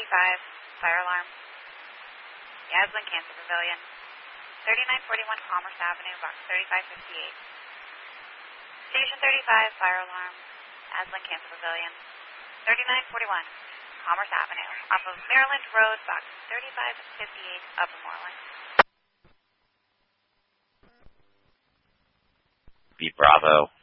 fire alarm. Yaslin Cancer Pavilion. 3941 Commerce Avenue, box 3558. Station 35, fire alarm. Yaslin Cancer Pavilion. 3941 Commerce Avenue, off of Maryland Road, box 3558, Upper Moreland. Beat Bravo.